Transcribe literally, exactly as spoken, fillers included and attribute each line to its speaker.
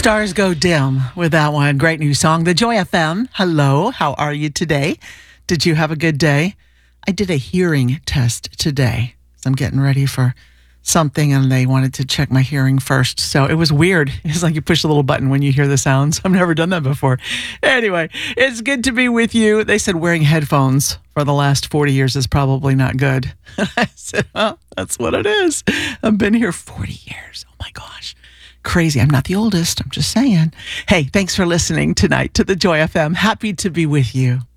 Speaker 1: Stars Go Dim with that one. Great new song. The Joy F M. Hello, how are you today? Did you have a good day? I did a hearing test today. So I'm getting ready for something and they wanted to check my hearing first. So it was weird. It's like you push a little button when you hear the sounds. I've never done that before. Anyway, it's good to be with you. They said wearing headphones for the last forty years is probably not good. I said, well, that's what it is. I've been here forty years. Oh my gosh. Crazy. I'm not the oldest. I'm just saying. Hey, thanks for listening tonight to the Joy F M. Happy to be with you.